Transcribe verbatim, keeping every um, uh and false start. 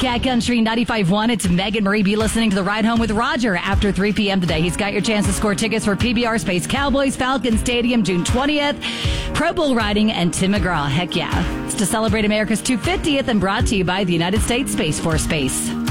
Cat Country ninety-five point one. It's Megan Marie B listening to The Ride Home with Roger after three p.m. today. He's got your chance to score tickets for P B R Space Cowboys, Falcon Stadium, June twentieth, Pro Bowl riding, and Tim McGraw. Heck yeah. It's to celebrate America's two hundred fiftieth and brought to you by the United States Space Force Base.